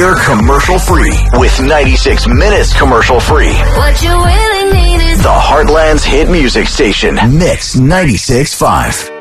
year commercial free with 96 minutes commercial free. What you really need is the Heartland's hit music station, Mix 96.5.